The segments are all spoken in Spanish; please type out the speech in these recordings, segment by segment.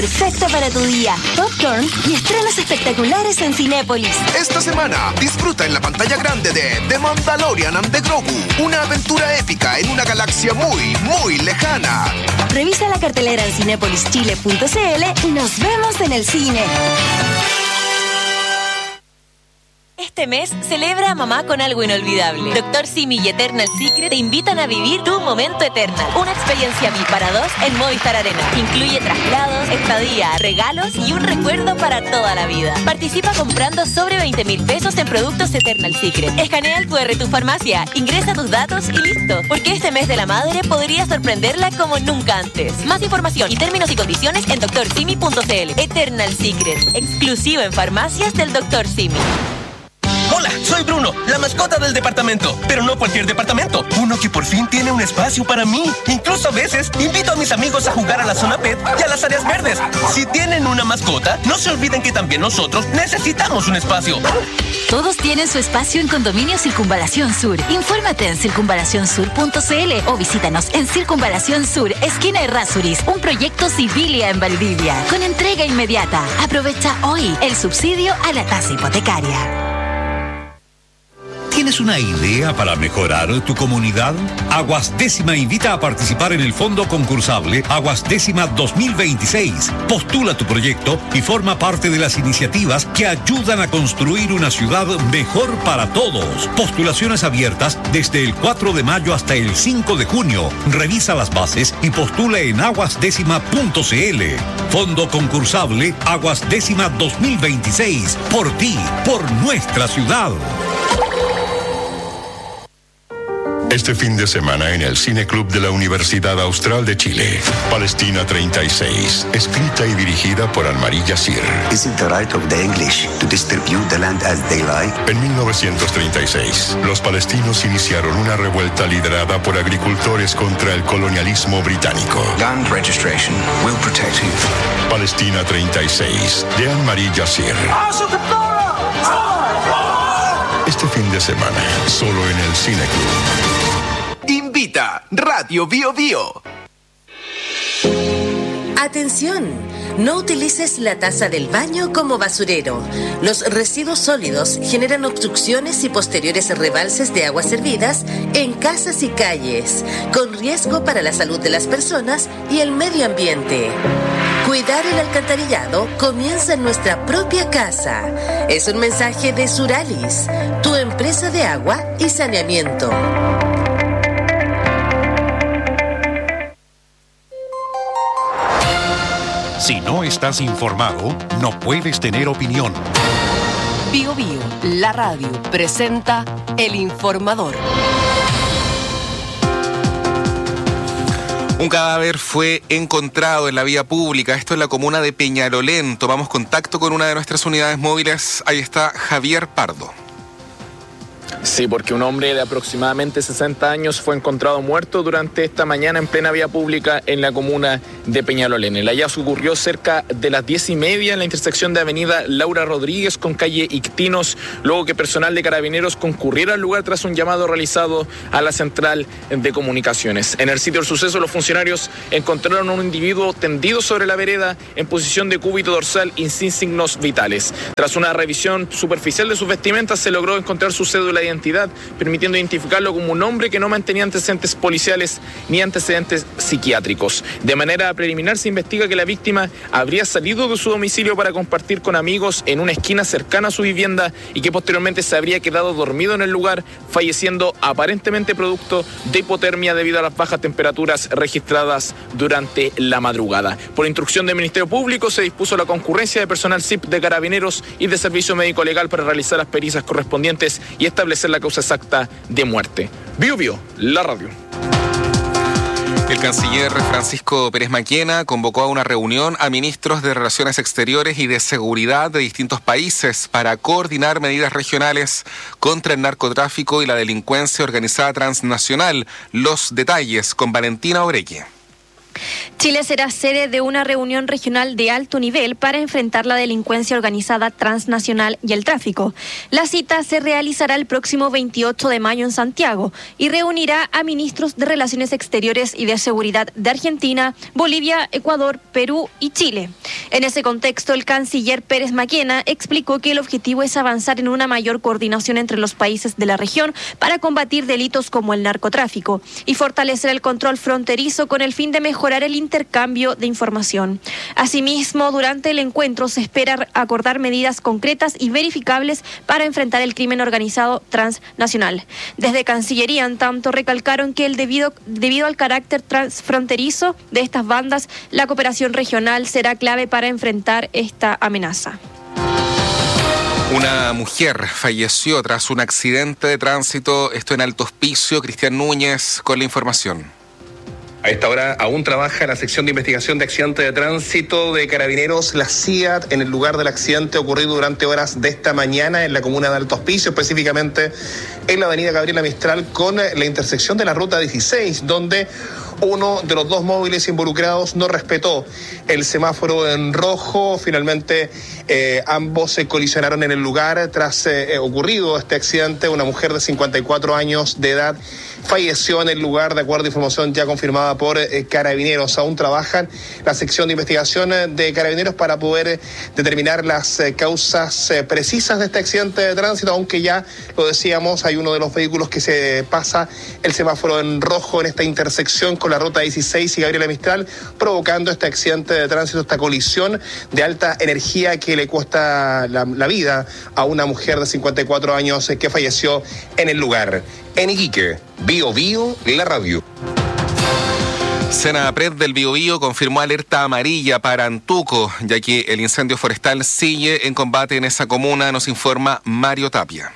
Perfecta para tu día. Popcorn y estrenos espectaculares en Cinépolis. Esta semana, disfruta en la pantalla grande de The Mandalorian and the Grogu. Una aventura épica en una galaxia muy, muy lejana. Revisa la cartelera en cinepolischile.cl y nos vemos en el cine. Este mes, celebra a mamá con algo inolvidable. Dr. Simi y Eternal Secret te invitan a vivir tu momento Eternal. Una experiencia VIP para dos en Movistar Arena. Incluye traslados, estadía, regalos y un recuerdo para toda la vida. Participa comprando sobre 20,000 pesos en productos Eternal Secret. Escanea el QR tu farmacia, ingresa tus datos y listo. Porque este mes de la madre podría sorprenderla como nunca antes. Más información y términos y condiciones en drsimi.cl. Eternal Secret, exclusivo en farmacias del Dr. Simi. Hola, soy Bruno, la mascota del departamento. Pero no cualquier departamento. Uno que por fin tiene un espacio para mí. Incluso a veces invito a mis amigos a jugar a la zona pet y a las áreas verdes. Si tienen una mascota, no se olviden que también nosotros necesitamos un espacio. Todos tienen su espacio en Condominio Circunvalación Sur. Infórmate en circunvalacionsur.cl o visítanos en Circunvalación Sur, esquina Errázuriz, un proyecto Civilia en Valdivia, con entrega inmediata. Aprovecha hoy el subsidio a la tasa hipotecaria. ¿Tienes una idea para mejorar tu comunidad? Aguas Décima invita a participar en el fondo concursable Aguas Décima 2026. Postula tu proyecto y forma parte de las iniciativas que ayudan a construir una ciudad mejor para todos. Postulaciones abiertas desde el 4 de mayo hasta el 5 de junio. Revisa las bases y postula en aguasdécima.cl. Fondo concursable Aguas Décima 2026. Por ti, por nuestra ciudad. Este fin de semana en el Cine Club de la Universidad Austral de Chile, Palestina 36, escrita y dirigida por Anne-Marie Yassir. Is it the right of the English to distribute the land as they like? En 1936, los palestinos iniciaron una revuelta liderada por agricultores contra el colonialismo británico. Land registration will protect you. Palestina 36, de Anne-Marie Yassir. Este fin de semana, solo en el Cine Club. Invita Radio Bio Bio. Atención, no utilices la taza del baño como basurero. Los residuos sólidos generan obstrucciones y posteriores rebalses de aguas servidas en casas y calles, con riesgo para la salud de las personas y el medio ambiente. Cuidar el alcantarillado comienza en nuestra propia casa. Es un mensaje de Suralis, tu empresa de agua y saneamiento. Si no estás informado, no puedes tener opinión. Bio Bio, la radio, presenta El Informador. Un cadáver fue encontrado en la vía pública, esto en la comuna de Peñalolén. Tomamos contacto con una de nuestras unidades móviles, ahí está Javier Pardo. Sí, porque un hombre de aproximadamente 60 años fue encontrado muerto durante esta mañana en plena vía pública en la comuna de Peñalolén. El hallazgo ocurrió cerca de las 10:30 en la intersección de avenida Laura Rodríguez con calle Ictinos, luego que personal de Carabineros concurriera al lugar tras un llamado realizado a la central de comunicaciones. En el sitio del suceso, los funcionarios encontraron a un individuo tendido sobre la vereda en posición de cúbito dorsal y sin signos vitales. Tras una revisión superficial de sus vestimentas, se logró encontrar su cédula de identidad, permitiendo identificarlo como un hombre que no mantenía antecedentes policiales ni antecedentes psiquiátricos. De manera preliminar se investiga que la víctima habría salido de su domicilio para compartir con amigos en una esquina cercana a su vivienda y que posteriormente se habría quedado dormido en el lugar, falleciendo aparentemente producto de hipotermia debido a las bajas temperaturas registradas durante la madrugada. Por instrucción del Ministerio Público se dispuso la concurrencia de personal SIP de Carabineros y de Servicio Médico Legal para realizar las pericias correspondientes y establecer la causa exacta de muerte. Bio Bio, la radio. El canciller Francisco Pérez Maquena convocó a una reunión a ministros de Relaciones Exteriores y de Seguridad de distintos países para coordinar medidas regionales contra el narcotráfico y la delincuencia organizada transnacional. Los detalles con Valentina Oreque. Chile será sede de una reunión regional de alto nivel para enfrentar la delincuencia organizada transnacional y el tráfico. La cita se realizará el próximo 28 de mayo en Santiago y reunirá a ministros de Relaciones Exteriores y de Seguridad de Argentina, Bolivia, Ecuador, Perú y Chile. En ese contexto, el canciller Pérez Maquena explicó que el objetivo es avanzar en una mayor coordinación entre los países de la región para combatir delitos como el narcotráfico y fortalecer el control fronterizo con el fin de mejorar el intercambio de información. Asimismo, durante el encuentro se espera acordar medidas concretas y verificables para enfrentar el crimen organizado transnacional. Desde Cancillería, en tanto, recalcaron que debido al carácter transfronterizo de estas bandas, la cooperación regional será clave para enfrentar esta amenaza. Una mujer falleció tras un accidente de tránsito, esto en Alto Hospicio. Cristian Núñez con la información. A esta hora aún trabaja la sección de investigación de accidente de tránsito de Carabineros, la CIAT, en el lugar del accidente ocurrido durante horas de esta mañana en la comuna de Alto Hospicio, específicamente en la avenida Gabriela Mistral con la intersección de la ruta 16, donde uno de los dos móviles involucrados no respetó el semáforo en rojo. Finalmente, ambos se colisionaron en el lugar. Tras ocurrido este accidente, una mujer de 54 años de edad falleció en el lugar, de acuerdo a información ya confirmada por Carabineros. Aún trabajan la sección de investigación de Carabineros para poder determinar las causas precisas de este accidente de tránsito, aunque ya lo decíamos, hay uno de los vehículos que se pasa el semáforo en rojo en esta intersección con la ruta 16 y Gabriela Mistral, provocando este accidente de tránsito, esta colisión de alta energía que le cuesta la vida a una mujer de 54 años que falleció en el lugar. En Iquique, Bío Bío, la radio. Senapred del Biobío confirmó alerta amarilla para Antuco, ya que el incendio forestal sigue en combate en esa comuna, nos informa Mario Tapia.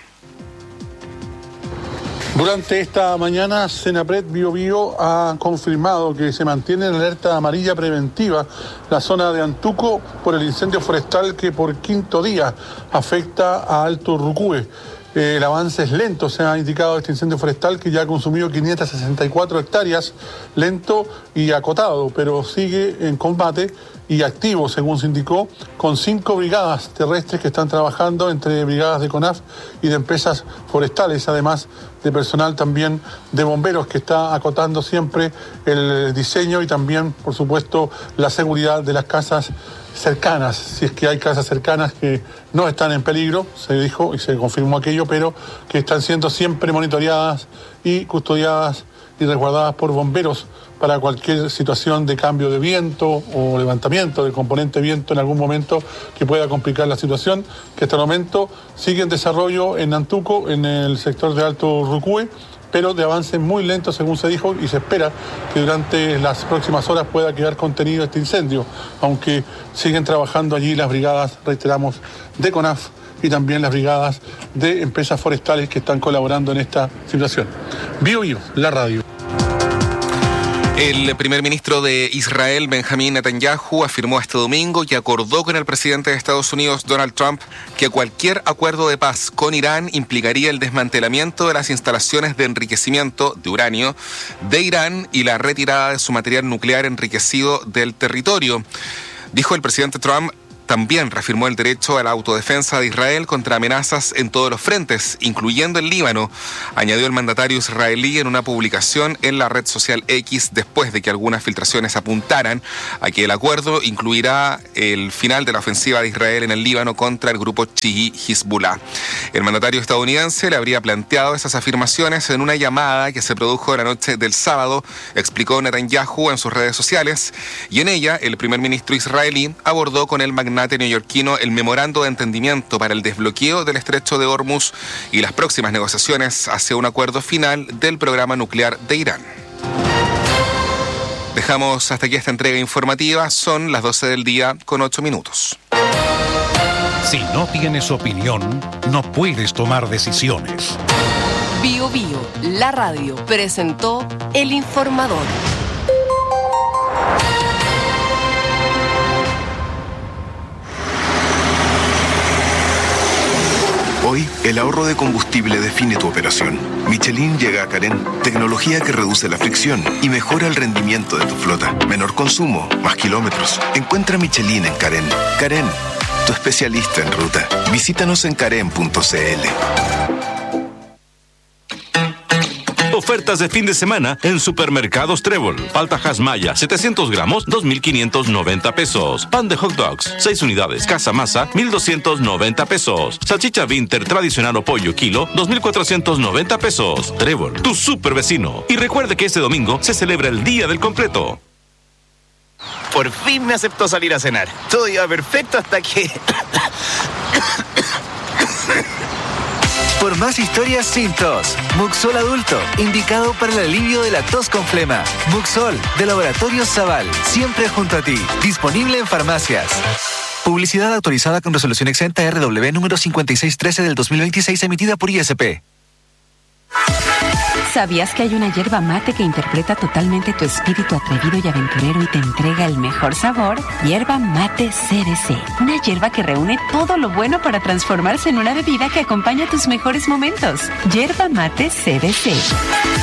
Durante esta mañana, Senapred Biobío ha confirmado que se mantiene en alerta amarilla preventiva la zona de Antuco por el incendio forestal que por quinto día afecta a Alto Rucúe. El avance es lento, se ha indicado este incendio forestal que ya ha consumido 564 hectáreas, lento y acotado, pero sigue en combate y activo, según se indicó, con 5 brigadas terrestres que están trabajando entre brigadas de CONAF y de empresas forestales, además de personal también de bomberos que está acotando siempre el diseño y también, por supuesto, la seguridad de las casas cercanas, si es que hay casas cercanas que no están en peligro, se dijo y se confirmó aquello, pero que están siendo siempre monitoreadas y custodiadas y resguardadas por bomberos para cualquier situación de cambio de viento o levantamiento del componente viento en algún momento que pueda complicar la situación, que hasta el momento sigue en desarrollo en Antuco, en el sector de Alto Rucúe, pero de avance muy lento, según se dijo, y se espera que durante las próximas horas pueda quedar contenido este incendio, aunque siguen trabajando allí las brigadas, reiteramos, de CONAF y también las brigadas de empresas forestales que están colaborando en esta situación. Bío Bío, la radio. El primer ministro de Israel, Benjamín Netanyahu, afirmó este domingo y acordó con el presidente de Estados Unidos, Donald Trump, que cualquier acuerdo de paz con Irán implicaría el desmantelamiento de las instalaciones de enriquecimiento de uranio de Irán y la retirada de su material nuclear enriquecido del territorio. Dijo el presidente Trump. También reafirmó el derecho a la autodefensa de Israel contra amenazas en todos los frentes, incluyendo el Líbano, añadió el mandatario israelí en una publicación en la red social X después de que algunas filtraciones apuntaran a que el acuerdo incluirá el final de la ofensiva de Israel en el Líbano contra el grupo chií Hezbollah. El mandatario estadounidense le habría planteado esas afirmaciones en una llamada que se produjo la noche del sábado, explicó Netanyahu en sus redes sociales, y en ella el primer ministro israelí abordó con el magnate neoyorquino el memorando de entendimiento para el desbloqueo del estrecho de Hormuz y las próximas negociaciones hacia un acuerdo final del programa nuclear de Irán. Dejamos hasta aquí esta entrega informativa, son las 12 del día con 8 minutos. Si no tienes opinión, no puedes tomar decisiones. Bío Bío, la radio, presentó El Informador. Hoy El ahorro de combustible define tu operación. Michelin llega a Carén. Tecnología que reduce la fricción y mejora el rendimiento de tu flota. Menor consumo, más kilómetros. Encuentra Michelin en Carén. Carén, tu especialista en ruta. Visítanos en carén.cl. Ofertas de fin de semana en Supermercados Trébol. Palta Maya, 700 gramos, 2,590 pesos. Pan de hot dogs, 6 unidades, casa masa, 1,290 pesos. Salchicha Vinter tradicional o pollo kilo, 2,490 pesos. Trébol, tu super vecino. Y recuerde que este domingo se celebra el Día del Completo. Por fin me aceptó salir a cenar. Todo iba perfecto hasta que... Por más historias sin tos. Muxol Adulto, indicado para el alivio de la tos con flema. Muxol, de Laboratorios Zaval, siempre junto a ti. Disponible en farmacias. Publicidad autorizada con resolución exenta RW número 5613 del 2026 emitida por ISP. ¿Sabías que hay una yerba mate que interpreta totalmente tu espíritu atrevido y aventurero y te entrega el mejor sabor? Yerba mate CBC. Una yerba que reúne todo lo bueno para transformarse en una bebida que acompaña tus mejores momentos. Yerba mate CBC.